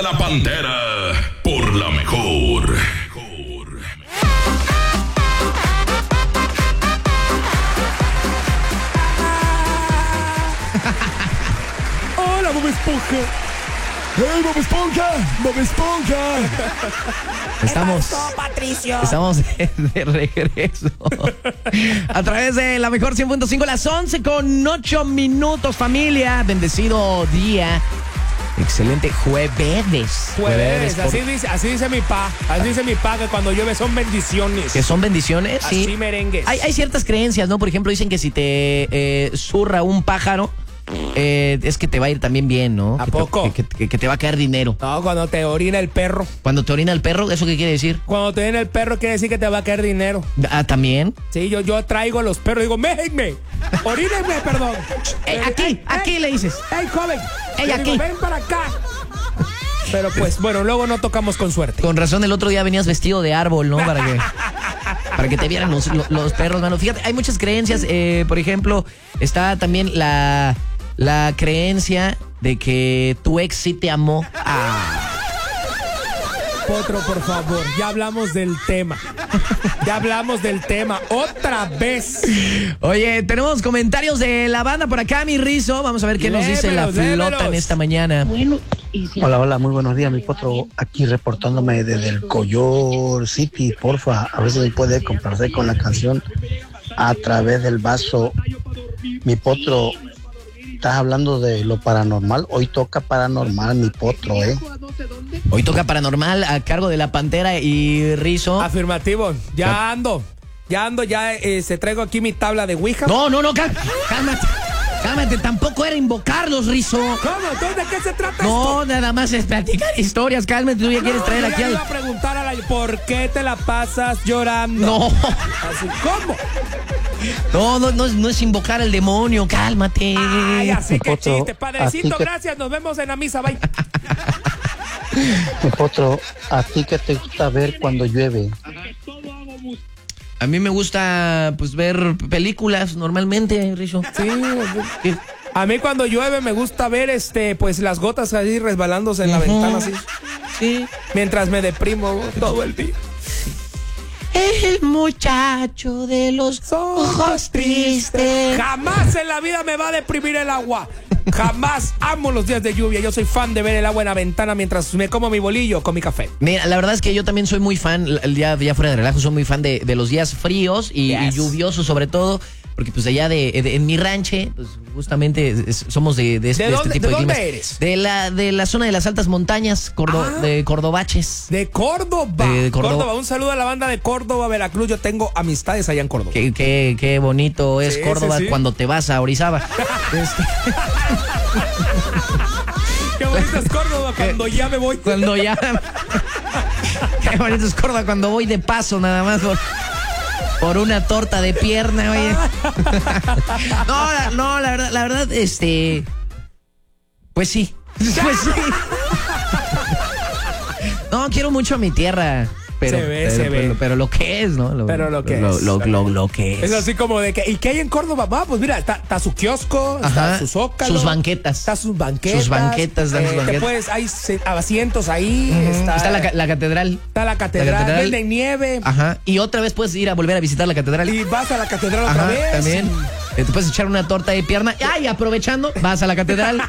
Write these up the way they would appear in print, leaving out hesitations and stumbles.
La Pantera por la mejor. Hola, Bob Esponja. ¡Hey, Bob Esponja! ¡Bob Esponja! Estamos de regreso a través de la mejor 100.5, las 11:08, familia. Bendecido día. Excelente jueves. Así dice mi pa. Así dice mi pa, que cuando llueve son bendiciones. ¿Que son bendiciones? Sí. Así merengues. Hay ciertas creencias, ¿no? Por ejemplo, dicen que si te zurra un pájaro, es que te va a ir también bien, ¿no? ¿A poco? Que te va a caer dinero. No, cuando te orina el perro. Cuando te orina el perro, ¿eso qué quiere decir? Cuando te orina el perro quiere decir que te va a caer dinero. Ah, ¿también? Sí, yo traigo a los perros y digo, méjenme, orínenme, perdón. Aquí le dices. ¡Ey, joven! ¡Ey, aquí! Digo, ven para acá. Pero pues, bueno, luego no tocamos con suerte. Con razón, el otro día venías vestido de árbol, ¿no? Para que te vieran los perros, mano. Fíjate, hay muchas creencias. Por ejemplo, está también la creencia de que tu ex sí te amó. Potro, por favor, ya hablamos del tema. Otra vez. Oye, tenemos comentarios de la banda por acá, mi Rizo. Vamos a ver qué nos dice la flota en esta mañana. Hola, muy buenos días, mi Potro. Aquí reportándome desde el Coyor City, porfa. A ver si me puede complacer con la canción A Través del Vaso. Mi Potro, estás hablando de lo paranormal. Hoy toca paranormal, mi Potro, Hoy toca paranormal a cargo de la Pantera y Rizo. Afirmativo, ya se traigo aquí mi tabla de Ouija. No, cálmate, tampoco era invocarlos, Rizo. ¿Cómo? Entonces, ¿de qué se trata No, esto? nada más es platicar historias, cálmate, tú ya quieres traer aquí al... a preguntar a ¿por qué te la pasas llorando? No. Así, ¿cómo? No es invocar al demonio, cálmate. Ay, así que Potro, chiste, padrecito, gracias, nos vemos en la misa, bye. Mi Potro, ¿a ti qué te gusta ver cuando llueve? A mí me gusta, pues, ver películas normalmente, Rizo. Sí. A mí cuando llueve me gusta ver, pues, las gotas ahí resbalándose en la ventana, así. Sí. Mientras me deprimo todo el día. El muchacho de los ojos tristes. Jamás en la vida me va a deprimir el agua. Jamás. Amo los días de lluvia. Yo soy fan de ver el agua en la ventana mientras me como mi bolillo con mi café. Mira, la verdad es que yo también soy muy fan, ya fuera de relajo, soy muy fan de los días fríos y lluviosos sobre todo. Porque pues allá en mi ranche, pues justamente somos de este tipo de climas. ¿De dónde eres? De la zona de las altas montañas, de Cordobaches. De Córdoba. De Córdoba. Un saludo a la banda de Córdoba, Veracruz. Yo tengo amistades allá en Córdoba. Qué bonito es Córdoba cuando te vas a Orizaba. Qué bonito es Córdoba cuando ya me voy. Qué bonito es Córdoba cuando voy de paso nada más por una torta de pierna, oye. No, la verdad, pues sí. No, quiero mucho a mi tierra. Pero, se ve. Pero lo que es, ¿no? Lo que es. Es así como de que... ¿Y qué hay en Córdoba? Pues mira, está su kiosco, está su zócalo. Sus banquetas. Está sus banquetas. Hay asientos ahí. Está la catedral. Está la catedral. Venden nieve. Ajá. Y otra vez puedes ir a volver a visitar la catedral. Y vas a la catedral otra vez. También. Te puedes echar una torta de pierna. Y aprovechando, vas a la catedral.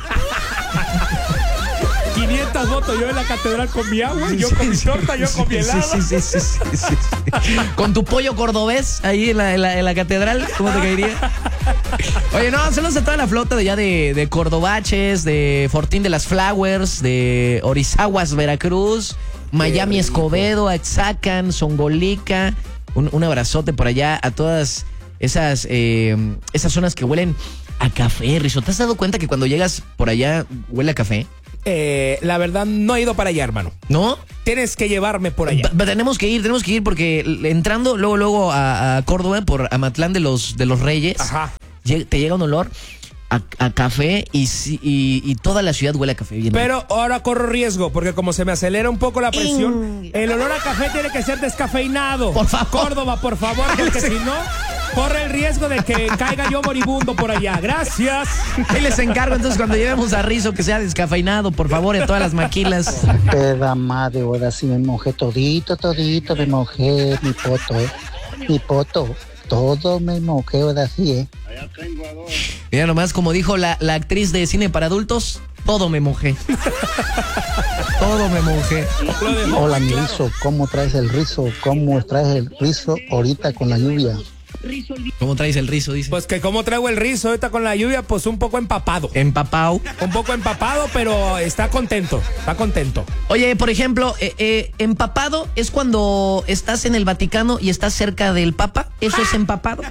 500 votos, yo en la catedral con mi agua, yo con mi torta, yo con mi helado. Sí. Con tu pollo cordobés ahí en la catedral, ¿cómo te caería? Oye, no, saludos a toda la flota de allá de Cordobaches, de Fortín de las Flowers, de Orizaguas, Veracruz, Miami, Escobedo, Axacan, Zongolica. Un abrazote por allá a todas esas zonas que huelen a café, Rizo. ¿Te has dado cuenta que cuando llegas por allá huele a café? La verdad no he ido para allá, hermano. ¿No? Tienes que llevarme por allá. Tenemos que ir porque entrando luego a Córdoba por Amatlán de los Reyes, te llega un olor a café y toda la ciudad huele a café. Bien. Pero ahora corro riesgo porque como se me acelera un poco la presión, el olor a café tiene que ser descafeinado. Por favor. Córdoba, por favor, porque si no... corre el riesgo de que caiga yo moribundo por allá. Gracias. Ahí les encargo entonces cuando llevemos a Rizo que sea descafeinado, por favor, y a todas las maquilas. Peda madre, ahora sí me mojé todito, me mojé mi poto, mi poto. Todo me mojé, ahora sí, Mira nomás, como dijo la actriz de cine para adultos, todo me mojé. Todo me mojé. Hola, mi rizo, ¿cómo traes el rizo? ¿Cómo traes el rizo ahorita con la lluvia? ¿Cómo traes el rizo? Dice. Pues que cómo traigo el rizo ahorita con la lluvia, pues un poco empapado. Empapao. Un poco empapado, pero está contento. Está contento. Oye, por ejemplo, empapado es cuando estás en el Vaticano y estás cerca del Papa. ¿Eso es empapado?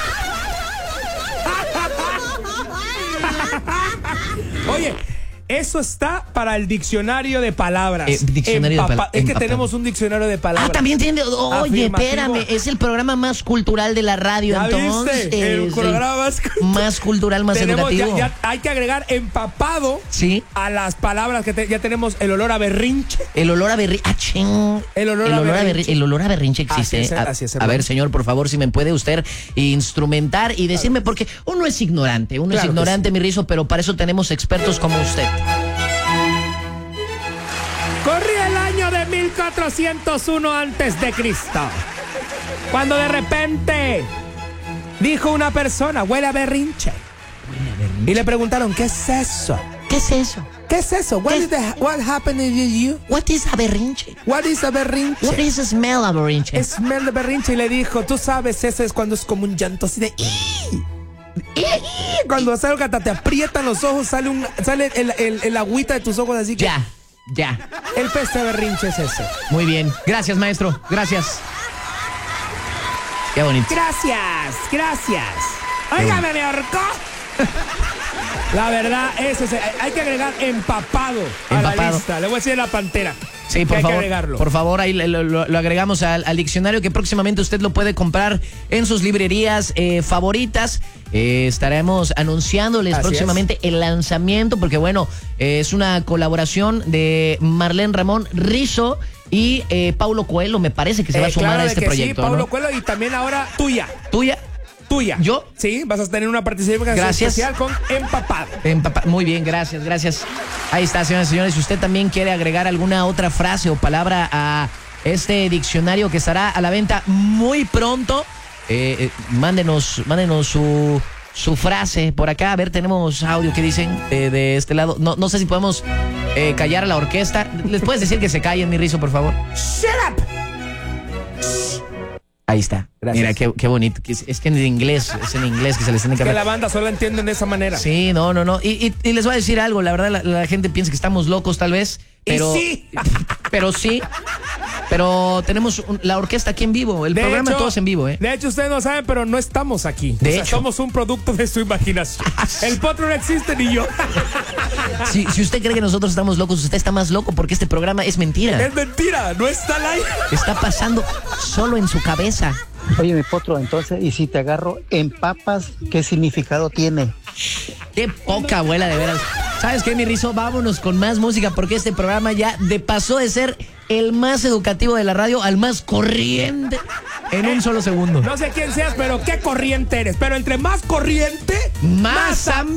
Oye, eso está para el diccionario de palabras. Diccionario de palabras. Es que tenemos un diccionario de palabras. También tiene. Oye, Afirmativo. espérame, es el programa más cultural de la radio, ¿Ya entonces. viste? El programa más cultural, más educativo. Ya hay que agregar empapado a las palabras que ya tenemos el olor a berrinche. El olor a berrinche. El olor a berrinche. El olor a berrinche existe. Así es, a ver, señor, por favor, si me puede usted instrumentar y decirme, porque uno es ignorante, es ignorante, mi rizo, pero para eso tenemos expertos como usted. Corría el año de 1401 antes de Cristo, cuando de repente dijo una persona, huele a berrinche. Y le preguntaron, ¿qué es eso? ¿Qué es eso? ¿Qué es eso? What happened to you? What is a berrinche? What is a berrinche? What is a smell of berrinche? Smell de berrinche. Y le dijo, tú sabes, eso es cuando es como un llanto así de... Cuando salga, te aprietan los ojos, sale el agüita de tus ojos así que... Ya. El pez de berrinche es ese. Muy bien. Gracias, maestro. Gracias. Qué bonito. Gracias. Óigame, me ahorcó. La verdad, hay que agregar empapado a la lista. Le voy a decir la pantera. Sí, por favor. Por favor, ahí lo agregamos al diccionario que próximamente usted lo puede comprar en sus librerías favoritas. Estaremos anunciándoles próximamente el lanzamiento, porque bueno, es una colaboración de Marlene Ramón, Rizo y Paulo Coelho, me parece que se va a sumar a este proyecto. Sí, Paulo ¿no? Coelho, y también ahora tuya. ¿Tuya? ¿Yo? Sí, vas a tener una participación especial con empapado. Muy bien, gracias. Ahí está, señoras y señores. Si usted también quiere agregar alguna otra frase o palabra a este diccionario que estará a la venta muy pronto, mándenos su frase por acá. A ver, tenemos audio que dicen de este lado. No sé si podemos callar a la orquesta. ¿Les puedes decir que se callen, mi rizo, por favor? ¡Shut up! Ahí está. Gracias. Mira, qué bonito. Es que es en inglés que se les tiene que hablar. Que la banda solo entiende de esa manera. Sí, no. Y les voy a decir algo. La verdad, la gente piensa que estamos locos, tal vez. Pero, sí. Pero tenemos la orquesta aquí en vivo. El programa todo es en vivo, ¿eh? De hecho, ustedes no saben, pero no estamos aquí. De hecho, somos un producto de su imaginación. El potro no existe ni yo. Si usted cree que nosotros estamos locos, usted está más loco porque este programa es mentira. Es mentira, no está al aire. Está pasando solo en su cabeza. Oye, mi potro, entonces, y si te agarro en papas, ¿qué significado tiene? Qué poca abuela, de veras. ¿Sabes qué, mi rizo? Vámonos con más música porque este programa ya pasó de ser el más educativo de la radio al más corriente en un solo segundo. No sé quién seas, pero qué corriente eres. Pero entre más corriente, más